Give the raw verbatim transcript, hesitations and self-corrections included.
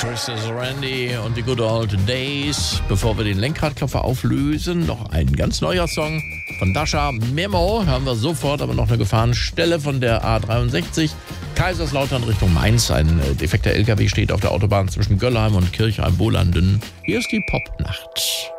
Christus Randy und die Good Old Days. Bevor wir den Lenkradklopfer auflösen, noch ein ganz neuer Song von Dasha, Memo. Hören wir sofort, aber noch eine Gefahrenstelle von der A dreiundsechzig. Kaiserslautern Richtung Mainz. Ein defekter L K W steht auf der Autobahn zwischen Göllheim und Kirchheim-Bolanden. Hier ist die Popnacht.